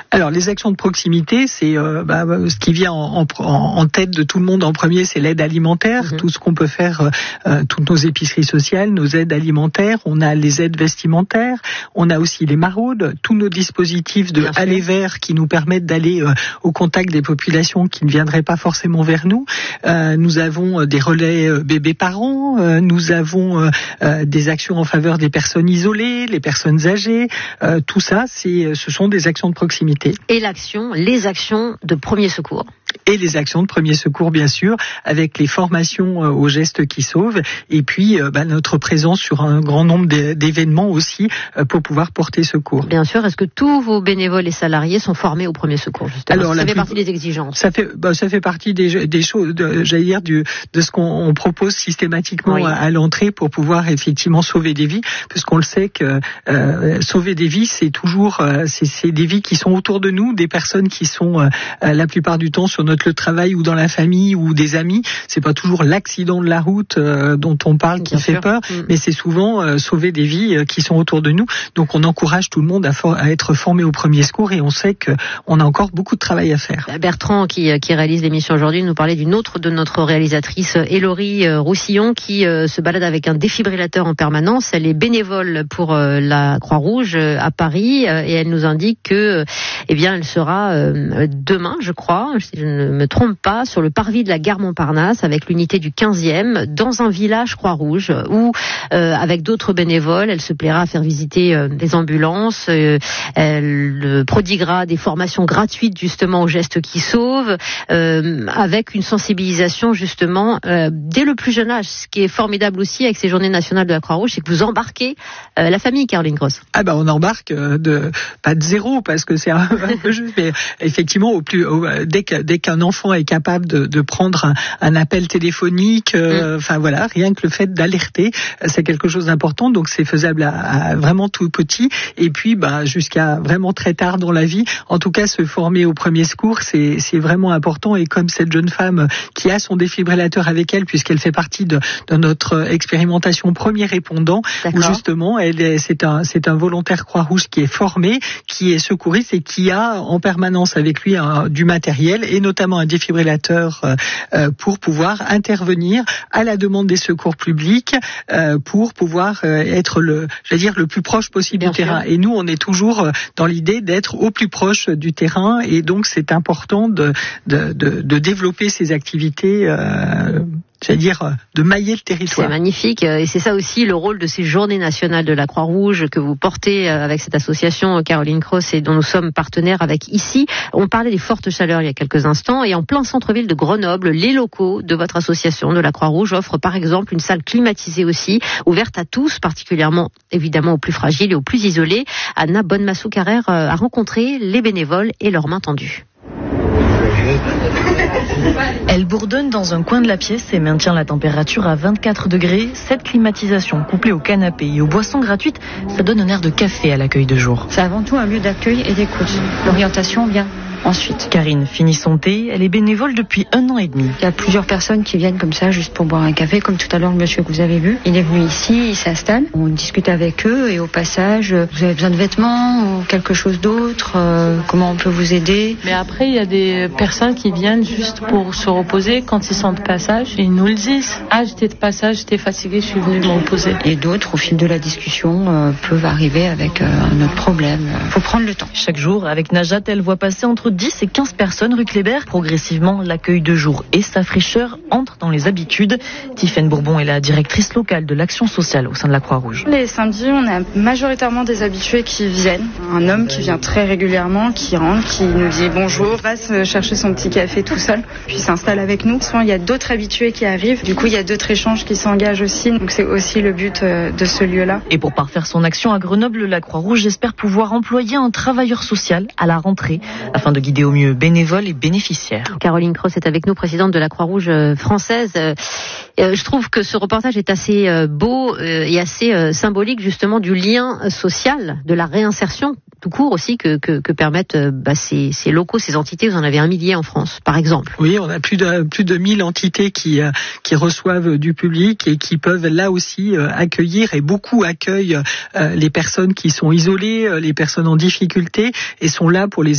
Alors, les actions de proximité, c'est ce qui vient en tête de tout le monde en premier, c'est l'aide alimentaire. Tout ce qu'on peut faire, toutes nos épiceries sociales, nos aides alimentaires. On a les aides vestimentaires. On a aussi les maraudes, tous nos dispositifs de aller vers qui nous permettent d'aller au contact des populations qui ne viendraient pas forcément vers nous. Nous avons des relais bébés parents. Nous avons des actions en faveur des personnes isolées, les personnes âgées. Tout ça, ce sont des actions de proximité. Et les actions de premier secours. Et les actions de premier secours, bien sûr, avec les formations aux gestes qui sauvent, et puis notre présence sur un grand nombre d'événements aussi pour pouvoir porter secours. Bien sûr. Est-ce que tous vos bénévoles et salariés sont formés au premier secours, justement? Alors, ça fait partie des exigences. Ça fait partie des choses, de ce qu'on propose systématiquement à l'entrée pour pouvoir effectivement sauver des vies, puisqu'on le sait que sauver des vies, c'est toujours c'est des vies qui sont autour de nous, des personnes qui sont la plupart du temps sur notre lieu de travail ou dans la famille ou des amis. C'est pas toujours l'accident de la route dont on parle qui fait peur, mais c'est souvent sauver des vies qui sont autour de nous. Donc on encourage tout le monde à être formé au premier secours, et on sait qu'on a encore beaucoup de travail à faire. Bertrand, qui réalise l'émission aujourd'hui, nous parlait d'une autre de notre réalisatrice, Hélorie Roussillon, qui se balade avec un défibrillateur en permanence. Elle est bénévole pour la Croix-Rouge à Paris, et elle nous indique que elle sera demain, je crois, si je ne me trompe pas, sur le parvis de la gare Montparnasse avec l'unité du 15e dans un village Croix-Rouge où, avec d'autres bénévoles, elle se plaira à faire visiter des ambulances, elle prodiguera des formations gratuites justement aux gestes qui sauvent, avec une sensibilisation justement dès le plus jeune âge. Ce qui est formidable aussi avec ces journées nationales de la Croix-Rouge, c'est que vous embarquez la famille, Caroline Gross. On embarque pas de zéro, parce que c'est un peu juste, mais effectivement dès qu'un enfant est capable de prendre un appel téléphonique, rien que le fait d'alerter, c'est quelque chose d'important. Donc c'est faisable à vraiment tout petit, et puis jusqu'à vraiment très tard dans la vie. En tout cas, se former au premier secours, c'est vraiment important. Et comme cette jeune femme qui a son défibrillateur avec elle, puisqu'elle fait partie de notre expérimentation premier répondant, où justement c'est un volontaire Croix-Rouge qui est formé, qui est secouriste et qui a en permanence avec lui du matériel, et notamment un défibrillateur pour pouvoir intervenir à la demande des secours publics, pour pouvoir être le plus proche possible du terrain. Et nous, on est toujours dans l'idée d'être au plus proche du terrain, et donc c'est important de développer ces activités. De mailler le territoire. C'est magnifique, et c'est ça aussi le rôle de ces journées nationales de la Croix-Rouge que vous portez avec cette association, Caroline Gross, et dont nous sommes partenaires avec ici. On parlait des fortes chaleurs il y a quelques instants, et en plein centre-ville de Grenoble, les locaux de votre association de la Croix-Rouge offrent par exemple une salle climatisée aussi, ouverte à tous, particulièrement évidemment aux plus fragiles et aux plus isolés. Anna Bonnemassou-Carrère a rencontré les bénévoles et leurs mains tendues. Elle bourdonne dans un coin de la pièce et maintient la température à 24 degrés. Cette climatisation couplée au canapé et aux boissons gratuites, ça donne un air de café à l'accueil de jour. C'est avant tout un lieu d'accueil et d'écoute. L'orientation vient ensuite. Karine finit son thé, elle est bénévole depuis 1 an et demi. Il y a plusieurs personnes qui viennent comme ça juste pour boire un café, comme tout à l'heure le monsieur que vous avez vu. Il est venu ici, il s'installe, on discute avec eux, et au passage, vous avez besoin de vêtements ou quelque chose d'autre, comment on peut vous aider? Mais après, il y a des personnes qui viennent juste pour se reposer quand ils sont de passage, et ils nous le disent. Ah, j'étais de passage, j'étais fatiguée, je suis venue me reposer. Et d'autres, au fil de la discussion, peuvent arriver avec un autre problème. Faut prendre le temps. Chaque jour, avec Najat, elle voit passer entre 10 et 15 personnes rue Kléber. Progressivement, l'accueil de jour et sa fraîcheur entrent dans les habitudes. Tiffaine Bourbon est la directrice locale de l'action sociale au sein de la Croix-Rouge. Les samedis, on a majoritairement des habitués qui viennent. Un homme qui vient très régulièrement, qui rentre, qui nous dit bonjour, va se chercher son petit café tout seul, puis s'installe avec nous. Souvent, il y a d'autres habitués qui arrivent. Du coup, il y a d'autres échanges qui s'engagent aussi. Donc, c'est aussi le but de ce lieu-là. Et pour parfaire son action à Grenoble, la Croix-Rouge espère pouvoir employer un travailleur social à la rentrée afin de guider au mieux bénévoles et bénéficiaires. Caroline Gross est avec nous, présidente de la Croix-Rouge française. Je trouve que ce reportage est assez beau et assez symbolique justement du lien social, de la réinsertion tout court aussi que permettent ces locaux, ces entités. Vous en avez 1 millier en France, par exemple. Oui, on a plus de 1000 entités qui reçoivent du public et qui peuvent là aussi accueillir, et beaucoup accueillent les personnes qui sont isolées, les personnes en difficulté, et sont là pour les